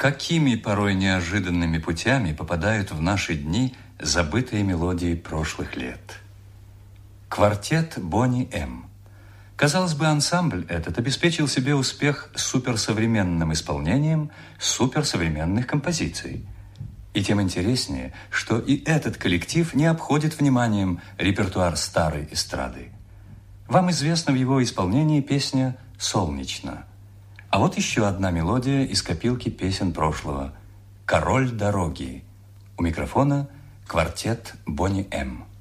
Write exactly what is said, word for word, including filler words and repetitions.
Какими порой неожиданными путями попадают в наши дни забытые мелодии прошлых лет. Квартет Бонни М. Казалось бы, ансамбль этот обеспечил себе успех суперсовременным исполнением суперсовременных композиций. И тем интереснее, что и этот коллектив не обходит вниманием репертуар старой эстрады. Вам известна в его исполнении песня «Солнечно». А вот еще одна мелодия из копилки песен прошлого – «Король дороги». У микрофона квартет Бонни М.